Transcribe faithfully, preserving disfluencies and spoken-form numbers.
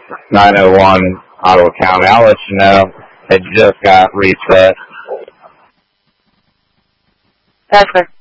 nine oh one Ottawa County. I'll let you know. It just got reset. Okay.